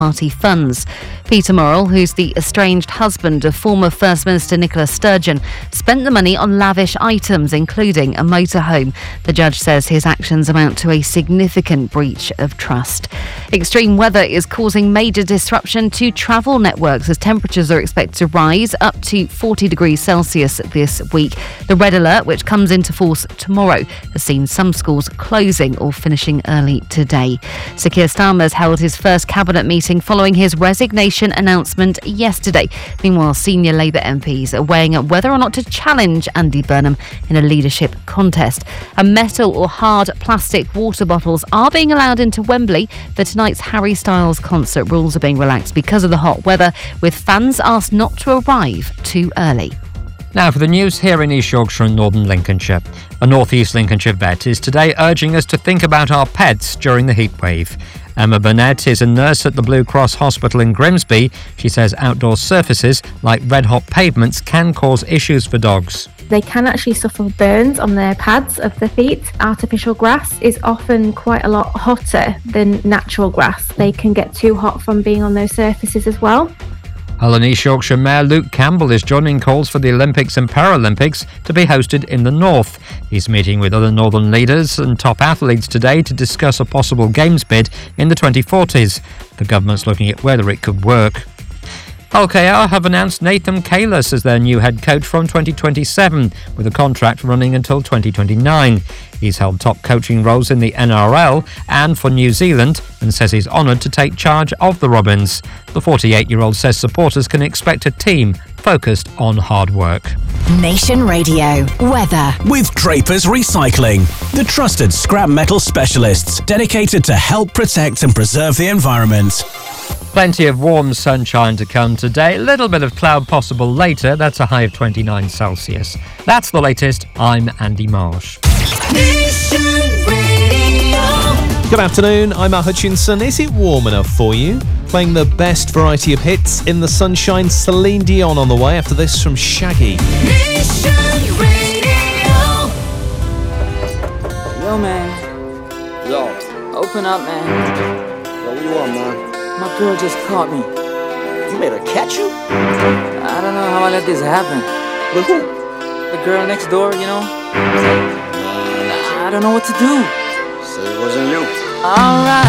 party funds. Peter Murrell, who's the estranged husband of former First Minister Nicola Sturgeon, spent the money on lavish items, including a motorhome. The judge says his actions amount to a significant breach of trust. Extreme weather is causing major disruption to travel networks as temperatures are expected to rise up to 40 degrees Celsius this week. The red alert, which comes into force tomorrow, has seen some schools closing or finishing early today. Sir Keir Starmer's held his first cabinet meeting following his resignation announcement yesterday. Meanwhile, senior Labour MPs are weighing up whether or not to challenge Andy Burnham in a leadership contest. And metal or hard plastic water bottles are being allowed into Wembley for tonight's Harry Styles concert. Rules are being relaxed because of the hot weather, with fans asked not to arrive too early. Now for the news here in East Yorkshire and Northern Lincolnshire. A North East Lincolnshire vet is today urging us to think about our pets during the heatwave. Emma Burnett is a nurse at the Blue Cross Hospital in Grimsby. She says outdoor surfaces like red-hot pavements can cause issues for dogs. They can actually suffer burns on their pads of the feet. Artificial grass is often quite a lot hotter than natural grass. They can get too hot from being on those surfaces as well. Hull and East Yorkshire Mayor Luke Campbell is joining calls for the Olympics and Paralympics to be hosted in the north. He's meeting with other northern leaders and top athletes today to discuss a possible Games bid in the 2040s. The government's looking at whether it could work. Hull KR have announced Nathan Kalis as their new head coach from 2027, with a contract running until 2029. He's held top coaching roles in the NRL and for New Zealand and says he's honoured to take charge of the Robins. The 48-year-old says supporters can expect a team focused on hard work. Nation Radio weather with Drapers Recycling, the trusted scrap metal specialists dedicated to help protect and preserve the environment. Plenty of warm sunshine to come today. A little bit of cloud possible later. That's a high of 29 Celsius. That's the latest. I'm Andy Marsh. Good afternoon, I'm Matt Hutchinson. Is it warm enough for you? Playing the best variety of hits in the sunshine, Celine Dion on the way after this from Shaggy. Yo, man. Yo, open up, man. Yo, what you want, man? My girl just caught me. You made her catch you? I don't know how I let this happen. With who? The girl next door, you know? I don't know what to do. So it wasn't you. Alright.